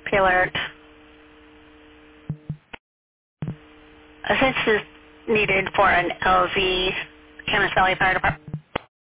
P-alert. Assistance is needed for an LV, Camas Valley Fire Department.